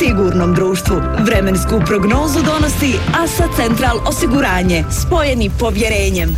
sigurnom društvu. Vremensku prognozu donosi ASA Central osiguranje, spojeni povjerenjem.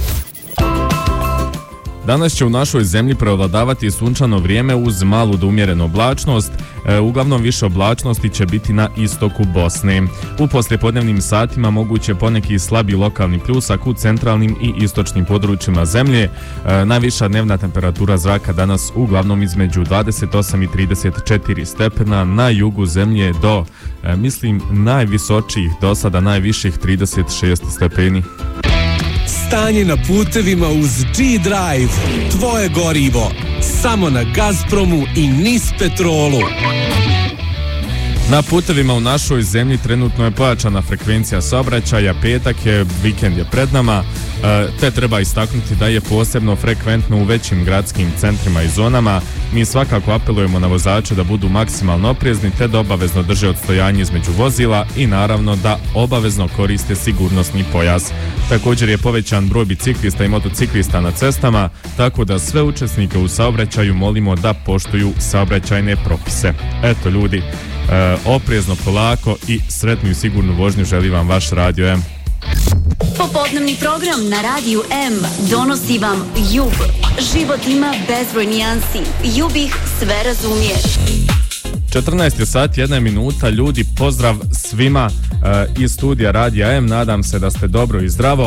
Danas će u našoj zemlji prevladavati sunčano vrijeme uz malu do umjerenu oblačnost. Uglavnom više oblačnosti će biti na istoku Bosne. U poslijepodnevnim satima moguće poneki slabi lokalni pljusak u centralnim i istočnim područjima zemlje. Najviša dnevna temperatura zraka danas uglavnom između 28 i 34 stepena, na jugu zemlje do, najvisočijih do sada najviših 36 stepeni. Stanje na putevima uz G-Drive, tvoje gorivo, samo na Gazpromu i NIS Petrolu. Na putevima u našoj zemlji trenutno je pojačana frekvencija saobraćaja, petak je, vikend je pred nama, te treba istaknuti da je posebno frekventno u većim gradskim centrima i zonama. Mi svakako apelujemo na vozače da budu maksimalno oprezni te da obavezno drže odstojanje između vozila i naravno da obavezno koriste sigurnosni pojas. Također je povećan broj biciklista i motociklista na cestama, tako da sve učesnike u saobraćaju molimo da poštuju saobraćajne propise. Eto ljudi, oprezno, polako i sretnu i sigurnu vožnju želi vam vaš Radio M. Popodnevni program na Radiju M donosi vam Jub. Život ima bezbroj nijansi. Jub ih sve razumije. 14 sati, 1 minuta. Ljudi, pozdrav svima iz studija Radija M. Nadam se da ste dobro i zdravo.